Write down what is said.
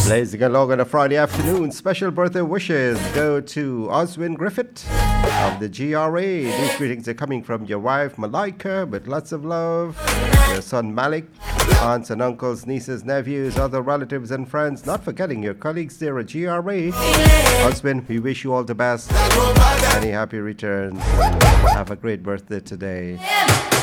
Blazing along on a Friday afternoon, special birthday wishes go to Oswin Griffith of the GRA. These greetings are coming from your wife Malaika with lots of love, your son Malik, aunts and uncles, nieces, nephews, other relatives and friends, not forgetting your colleagues there at GRA. Oswin, we wish you all the best. Many happy returns. Have a great birthday today.